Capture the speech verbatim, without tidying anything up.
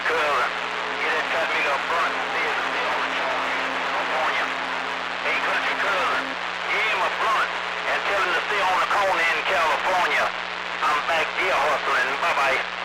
cousin. Get that cut me to a blunt and see if it's still on the charge in California. Hey, country cousin, give him a blunt and tell him to stay on the corner in California. I'm back deer hustling. Bye-bye.